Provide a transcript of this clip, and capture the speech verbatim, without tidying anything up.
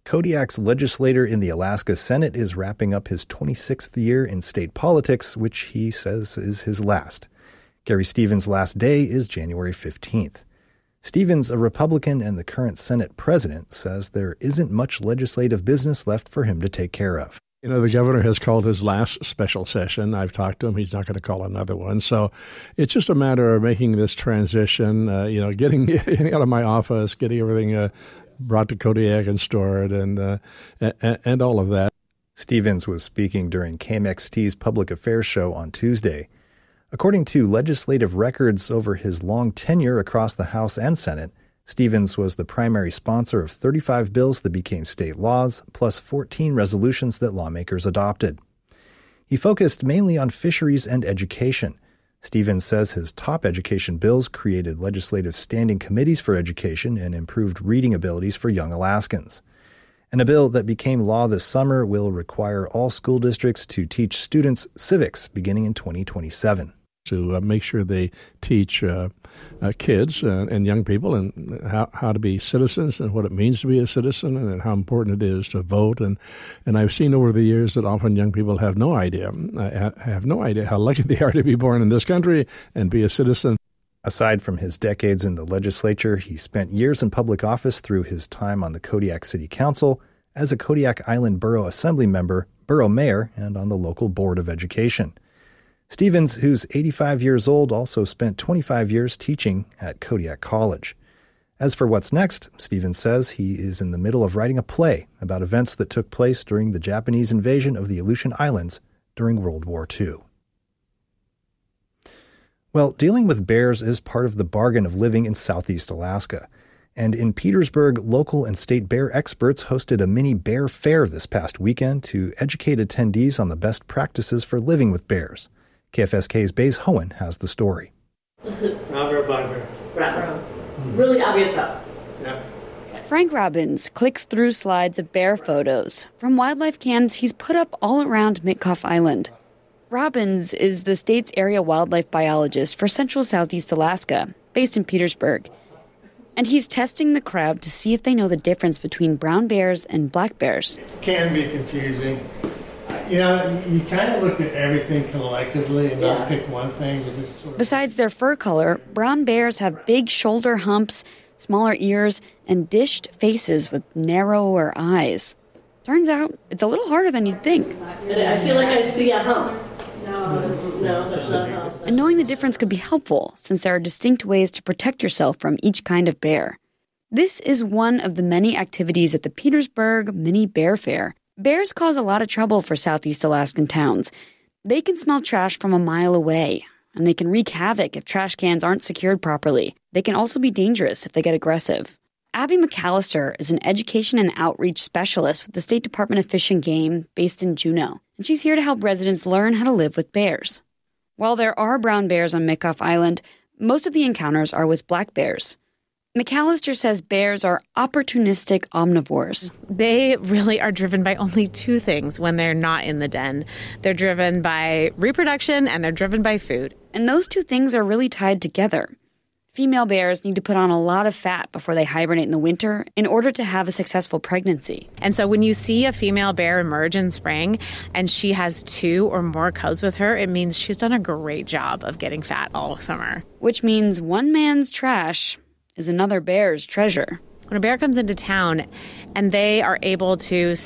Kodiak's legislator in the Alaska Senate is wrapping up his twenty-sixth year in state politics, which he says is his last. Gary Stevens' last day is January fifteenth. Stevens, a Republican and the current Senate president, says there isn't much legislative business left for him to take care of. You know, the governor has called his last special session. I've talked to him. He's not going to call another one. So it's just a matter of making this transition, uh, you know, getting, getting out of my office, getting everything uh, brought to Kodiak and stored, and, uh, and and all of that. Stevens was speaking during K M X T's Public Affairs show on Tuesday. According to legislative records over his long tenure across the House and Senate, Stevens was the primary sponsor of thirty-five bills that became state laws, plus fourteen resolutions that lawmakers adopted. He focused mainly on fisheries and education. Stevens says his top education bills created legislative standing committees for education and improved reading abilities for young Alaskans. And a bill that became law this summer will require all school districts to teach students civics beginning in twenty twenty-seven. To uh, make sure they teach uh, uh, kids uh, and young people and how, how to be citizens and what it means to be a citizen and how important it is to vote. And, and I've seen over the years that often young people have no idea, uh, have no idea how lucky they are to be born in this country and be a citizen. Aside from his decades in the legislature, he spent years in public office through his time on the Kodiak City Council, as a Kodiak Island Borough Assembly member, borough mayor, and on the local Board of Education. Stevens, who's eighty-five years old, also spent twenty-five years teaching at Kodiak College. As for what's next, Stevens says he is in the middle of writing a play about events that took place during the Japanese invasion of the Aleutian Islands during World War Two. Well, dealing with bears is part of the bargain of living in Southeast Alaska. And in Petersburg, local and state bear experts hosted a mini bear fair this past weekend to educate attendees on the best practices for living with bears. K F S K's Baze Hohen has the story. Brown bear, black bear. Brown. Really obvious stuff. Yeah. Frank Robbins clicks through slides of bear photos from wildlife cams he's put up all around Mitkof Island. Robbins is the state's area wildlife biologist for Central Southeast Alaska, based in Petersburg. And he's testing the crowd to see if they know the difference between brown bears and black bears. Can be confusing. You know, you kind of look at everything collectively and Yeah. not pick one thing. You just sort of... Besides their fur color, brown bears have big shoulder humps, smaller ears, and dished faces with narrower eyes. Turns out it's a little harder than you'd think. I feel like I see a hump. No, no, that's not a hump. And knowing the difference could be helpful, since there are distinct ways to protect yourself from each kind of bear. This is one of the many activities at the Petersburg Mini Bear Fair. Bears cause a lot of trouble for Southeast Alaskan towns. They can smell trash from a mile away, and they can wreak havoc if trash cans aren't secured properly. They can also be dangerous if they get aggressive. Abby McAllister is an education and outreach specialist with the State Department of Fish and Game based in Juneau, and she's here to help residents learn how to live with bears. While there are brown bears on Mitkof Island, most of the encounters are with black bears. McAllister says bears are opportunistic omnivores. They really are driven by only two things when they're not in the den. They're driven by reproduction and they're driven by food. And those two things are really tied together. Female bears need to put on a lot of fat before they hibernate in the winter in order to have a successful pregnancy. And so when you see a female bear emerge in spring and she has two or more cubs with her, it means she's done a great job of getting fat all summer. Which means one man's trash is another bear's treasure. When a bear comes into town and they are able to